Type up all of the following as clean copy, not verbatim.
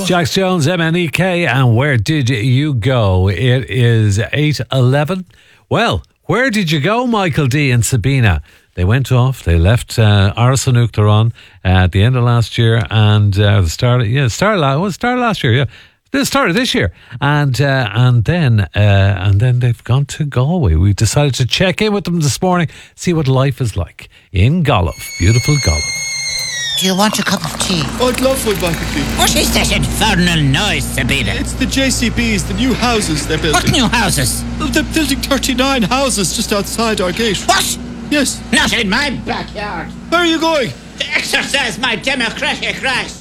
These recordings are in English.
Jax Jones, MNEK, and Where Did You Go? It is 8:11. Well, where did you go, Michael D and Sabina? They went off. They left Arsenal Theyron at the end of last year, and the start of last year, yeah. The start of this year, and then they've gone to Galway. We decided to check in with them this morning, see what life is like in Gallup, beautiful Gallup. Do you want a cup of tea? I'd love one, Michael D. What is that infernal noise, Sabina? It's the JCBs, the new houses they're building. What new houses? They're building 39 houses just outside our gate. What? Yes. Not in my backyard. Where are you going? To exercise my democratic right.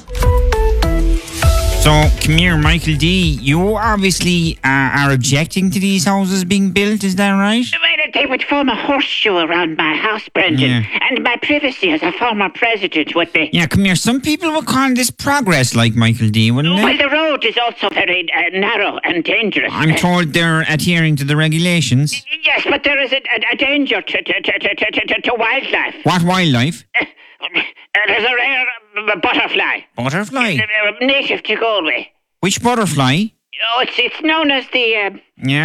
So, come here, Michael D. You obviously are objecting to these houses being built, is that right? Well, they would form a horseshoe around my house, Brendan, and my privacy as a former president would be. Yeah, come here. Some people would call this progress, like Michael D, wouldn't they? Well, the road is also very narrow and dangerous. I'm told they're adhering to the regulations. Yes, but there is a danger to wildlife. What wildlife? There's a rare butterfly. Butterfly? Native to Galway. Which butterfly? Oh, it's known as the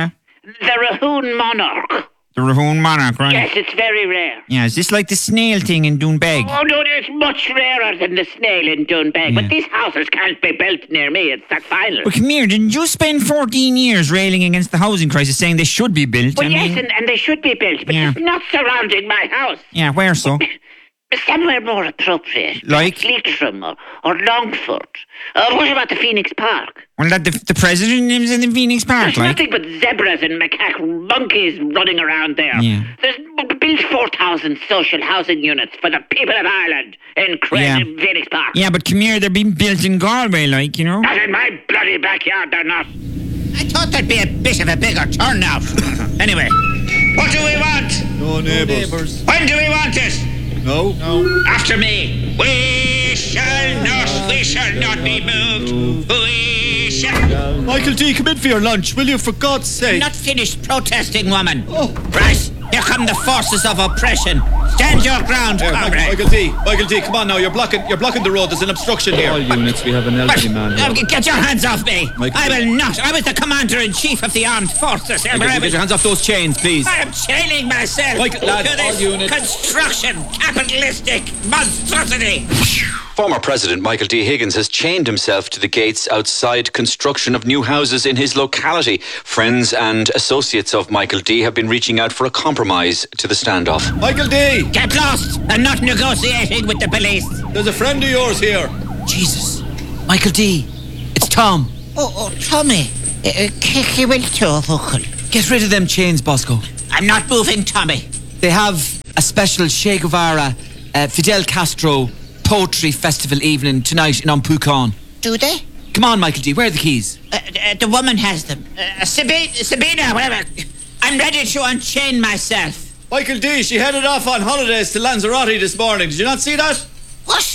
Rahun monarch. The Rahun monarch, right? Yes, it's very rare. Yeah, is this like the snail thing in Doonbeg? Oh, no, it's much rarer than the snail in Doonbeg. But these houses can't be built near me. It's that final. But come here, didn't you spend 14 years railing against the housing crisis, saying they should be built? Well, yes, and they should be built, but it's not surrounding my house. Yeah, where so? Somewhere more appropriate. Like? Leitrim or Longford. What about the Phoenix Park? Well, that the president lives in the Phoenix Park, There's nothing but zebras and macaque monkeys running around there. Yeah. There's built 4,000 social housing units for the people of Ireland in Phoenix Park. Yeah, but come here, they're being built in Galway, like, you know? Not in my bloody backyard, they're not. I thought there'd be a bit of a bigger turnout. Anyway, what do we want? No neighbours. When do we want it? No. After me. We shall not be moved. We shall... Michael D, come in for your lunch, will you, for God's sake? Not finished protesting, woman. Oh. Right, here come the forces of oppression. Stand your ground, comrade. Michael D, come on now, you're blocking the road, there's an obstruction here. All units, we have an elderly man here. Get your hands off me. I will not. I was the commander-in-chief of the armed forces. Get your hands off those chains, please. I am chaining myself lads, to this all units. construction capitalistic monstrosity. Former President Michael D. Higgins has chained himself to the gates outside construction of new houses in his locality. Friends and associates of Michael D. have been reaching out for a compromise to the standoff. Michael D! Get lost and not negotiating with the police. There's a friend of yours here. Jesus. Michael D. It's Tom. Oh, Tommy. Kicky will too, vocal. Get rid of them chains, Bosco. I'm not moving, Tommy. They have a special Che Guevara, Fidel Castro poetry festival evening tonight in Pucón. Do they? Come on, Michael D. Where are the keys? The woman has them. Sabina, whatever. I'm ready to unchain myself. Michael D, she headed off on holidays to Lanzarote this morning. Did you not see that? What?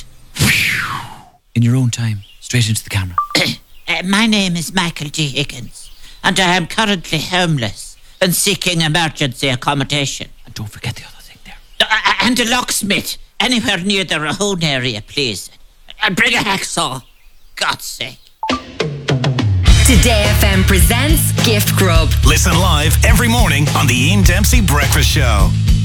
In your own time. Straight into the camera. My name is Michael D. Higgins, and I am currently homeless and seeking emergency accommodation. And don't forget the other thing there. And a locksmith anywhere near the Rahun area, please. And bring a hacksaw. God's sake. Today FM presents Gift Grub. Listen live every morning on the Ian Dempsey Breakfast Show.